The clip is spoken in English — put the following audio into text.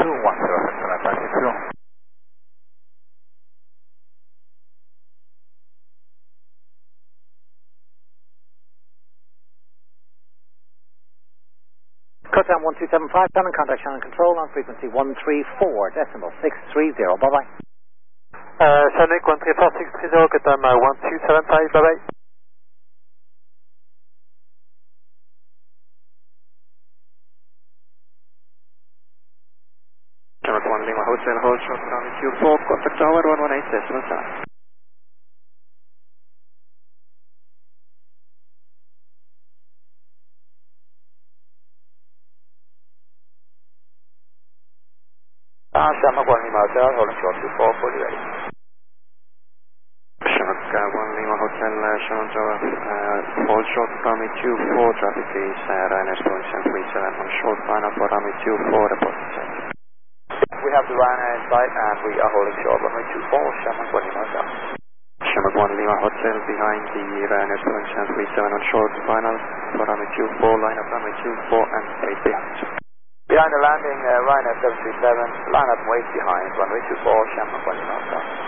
1060. Cutdown 1275, Shannon, contact Shannon Control on frequency 134.630. Bye-bye. Shannon 134.630, cutdown 1275, bye-bye. Shannon 1 Lima Hotel, hold short on Q4, contact tower 118.7. Shamrock 1 Lima Hotel, holding short 24, fully ready. Shamrock 1 Lima Hotel, Shannon Tower, hold short from Q4, traffic is Ryanair 737 on short final for runway 24, report check. We have the Ryanair in sight and we are holding short runway 24, Shamrock 1 Lima Hotel. Shamrock 1 Lima Hotel behind the Ryanair 737 on short final for runway 24, line up runway 24 and wait behind. Behind the landing, Ryanair 737, line up and wait behind, runway 24, Shamrock 1 Lima Hotel.